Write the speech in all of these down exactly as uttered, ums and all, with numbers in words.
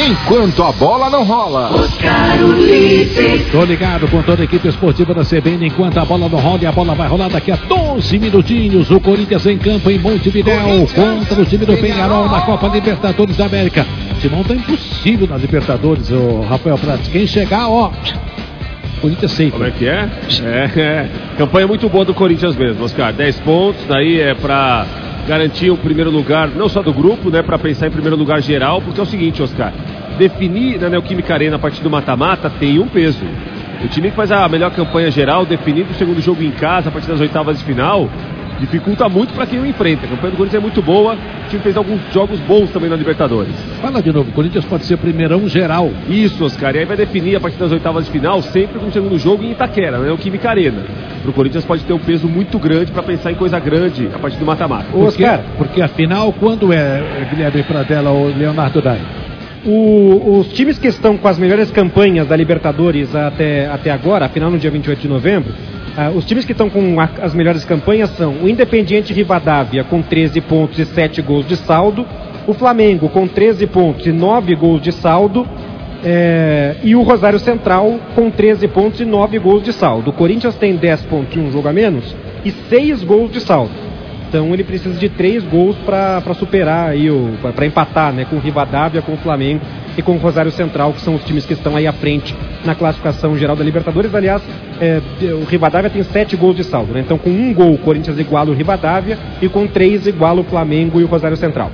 enquanto a bola não rola. Oscar Ulisses. Tô ligado com toda a equipe esportiva da C B N. Enquanto a bola não rola, e a bola vai rolar daqui a doze minutinhos. O Corinthians em campo em Montevidéu contra o time do Peñarol na Copa Libertadores da América. O Timão tá impossível na Libertadores, o Rafael Prats. Quem chegar, ó, Corinthians sempre. Como é que é? É, é? Campanha muito boa do Corinthians mesmo, Oscar. dez pontos, daí é pra garantir o primeiro lugar, não só do grupo, né? Pra pensar em primeiro lugar geral, porque é o seguinte, Oscar. Definir na Neoquímica Arena a partir do mata-mata tem um peso. O time que faz a melhor campanha geral, definindo o segundo jogo em casa a partir das oitavas de final, dificulta muito para quem o enfrenta. A campanha do Corinthians é muito boa, o time fez alguns jogos bons também na Libertadores. Fala de novo, o Corinthians pode ser primeirão geral. Isso, Oscar, e aí vai definir a partir das oitavas de final, sempre com o segundo jogo em Itaquera, né? O Química Arena. Pro Corinthians pode ter um peso muito grande para pensar em coisa grande a partir do mata-mata. Oscar, porque afinal, quando é Guilherme Pradella ou Leonardo Dai? O, os times que estão com as melhores campanhas da Libertadores até, até agora, afinal no dia vinte e oito de novembro, uh, os times que estão com a, as melhores campanhas são o Independiente Rivadavia com treze pontos e sete gols de saldo, o Flamengo com treze pontos e nove gols de saldo, é, e o Rosário Central com treze pontos e nove gols de saldo. O Corinthians tem dez pontos e um jogo a menos e seis gols de saldo. Então ele precisa de três gols para superar aí, para empatar, né, com o Rivadavia, com o Flamengo e com o Rosário Central, que são os times que estão aí à frente na classificação geral da Libertadores. Aliás, é, o Rivadavia tem sete gols de saldo, né? Então com um gol o Corinthians iguala o Rivadavia e com três iguala o Flamengo e o Rosário Central.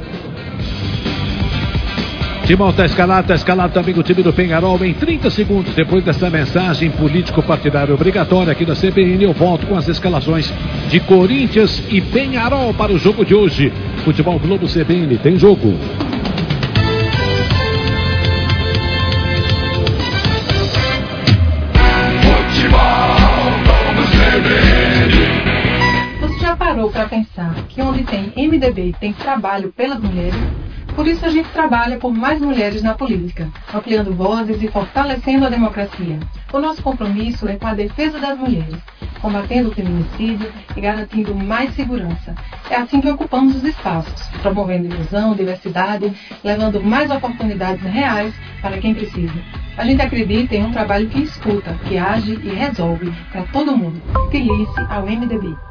Timão tá escalado, tá escalado também o time do Peñarol. Em trinta segundos depois dessa mensagem político-partidária obrigatória aqui da C B N, eu volto com as escalações de Corinthians e Peñarol para o jogo de hoje. Futebol Globo C B N, tem jogo. Futebol Globo C B N. Você já parou para pensar que onde tem M D B tem trabalho pelas mulheres? Por isso a gente trabalha por mais mulheres na política, ampliando vozes e fortalecendo a democracia. O nosso compromisso é com a defesa das mulheres, combatendo o feminicídio e garantindo mais segurança. É assim que ocupamos os espaços, promovendo inclusão, diversidade, levando mais oportunidades reais para quem precisa. A gente acredita em um trabalho que escuta, que age e resolve para todo mundo. Filie-se ao M D B.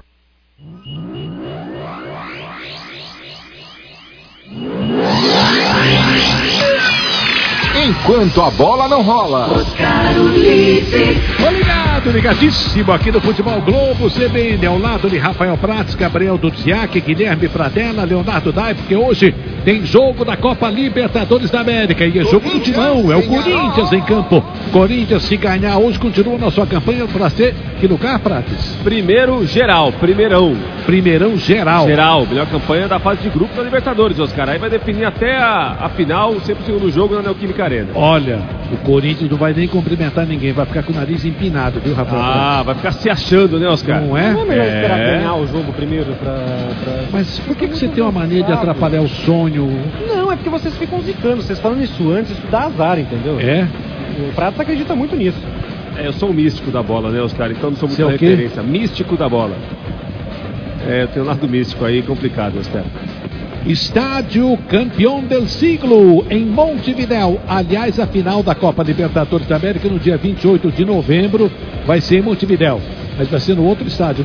Enquanto a bola não rola. Oscar Ulisses. Tô ligado, ligadíssimo aqui no Futebol Globo C B N, ao lado de Rafael Prats, Gabriel Duziak, Guilherme Pradella, Leonardo Dai, porque hoje tem jogo da Copa Libertadores da América e é jogo do Timão, é o Corinthians em campo. Corinthians, se ganhar hoje, continua na sua campanha para ser que lugar, Prats? Primeiro geral, primeirão. Primeirão geral. Geral, melhor campanha da fase de grupo da Libertadores, Oscar. Aí vai definir até a, a final, sempre o segundo jogo na Neoquímica Arena. Olha, o Corinthians não vai nem cumprimentar ninguém, vai ficar com o nariz empinado, viu, Rafael? Ah, vai ficar se achando, né, Oscar? Não é? Não é melhor É. esperar ganhar o jogo primeiro pra... pra... Mas por que, que você tem uma mania de atrapalhar o sonho? Não, é porque vocês ficam zicando. Vocês falam isso antes, isso dá azar, entendeu? É? O Prats acredita muito nisso. É, eu sou um místico da bola, né, Oscar? Então não sou Você é muita o quê? referência. Místico da bola. É, eu tenho um lado místico aí, complicado, Oscar. Estádio Campeão del Siglo, em Montevidéu. Aliás, a final da Copa Libertadores da América no dia vinte e oito de novembro vai ser em Montevidéu. Mas vai ser no outro estádio.